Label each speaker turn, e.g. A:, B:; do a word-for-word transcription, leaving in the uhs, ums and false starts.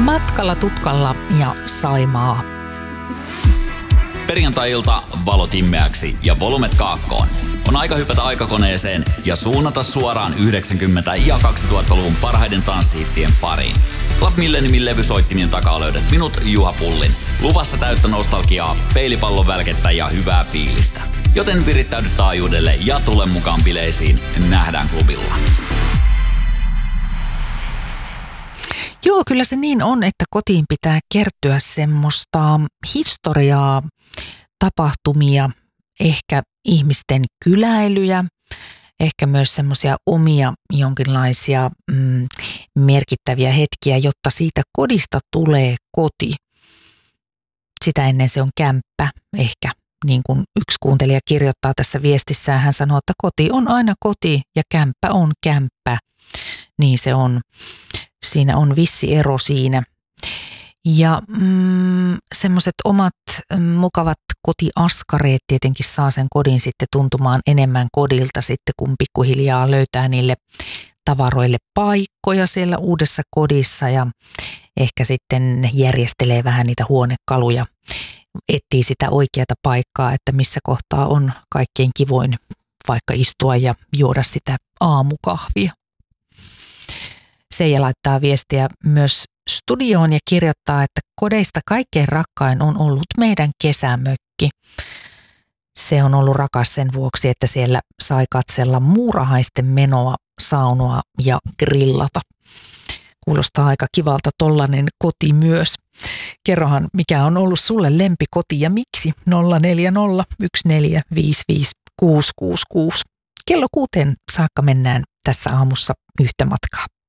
A: Matkalla tutkalla ja Saimaa.
B: Perjantai-ilta valot immeäksi ja volumet kaakkoon. On aika hypätä aikakoneeseen ja suunnata suoraan yhdeksänkymmentä- ja kaksituhattaluvun parhaiden tanssihittien pariin. Club Milleniumin levysoittimien takaa löydät minut, Juha Pullin. Luvassa täyttä nostalgiaa, peilipallon välkettä ja hyvää fiilistä. Joten virittäydy taajuudelle ja tule mukaan bileisiin. Nähdään klubilla.
A: Joo, kyllä se niin on, että kotiin pitää kertyä semmoista historiaa, tapahtumia, ehkä ihmisten kyläilyjä, ehkä myös semmoisia omia jonkinlaisia mm, merkittäviä hetkiä, jotta siitä kodista tulee koti. Sitä ennen se on kämppä, ehkä niin kuin yksi kuuntelija kirjoittaa tässä viestissään, hän sanoo, että koti on aina koti ja kämppä on kämppä. Niin se on. Siinä on vissi ero siinä. Ja mm, semmoiset omat mm, mukavat kotiaskareet tietenkin saa sen kodin sitten tuntumaan enemmän kodilta sitten, kun pikkuhiljaa löytää niille tavaroille paikkoja siellä uudessa kodissa ja ehkä sitten järjestelee vähän niitä huonekaluja, etsii sitä oikeata paikkaa, että missä kohtaa on kaikkein kivoin vaikka istua ja juoda sitä aamukahvia. Seija laittaa viestiä myös studioon ja kirjoittaa, että kodeista kaikkein rakkain on ollut meidän kesämökki. Se on ollut rakas sen vuoksi, että siellä sai katsella muurahaisten menoa, saunoa ja grillata. Kuulostaa aika kivalta tollanen koti myös. Kerrohan, mikä on ollut sulle lempikoti ja miksi? nolla neljä nolla yksi neljä viisi viisi kuusi kuusi kuusi. Kello kuuteen saakka mennään tässä aamussa yhtä matkaa.